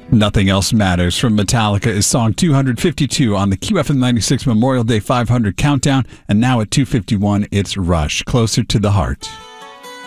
Nothing Else Matters from Metallica is song 252 on the QFM 96 Memorial Day 500 countdown, and now at 251, it's Rush, Closer to the Heart.